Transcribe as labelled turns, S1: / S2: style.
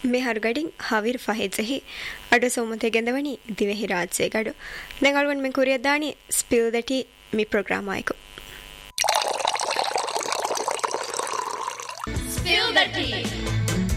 S1: මෙහර ගඩින් හවිර් ෆහෙජෙහි අඩ සෝමතේ ගෙන්දවනි දිවෙහි රාජ්‍ය ගඩු නැගල්වන් මෙ කුරියදානි ස්පිල් දටි මි ප්‍රෝග්‍රෑම් ආයිකු
S2: Spill the tea.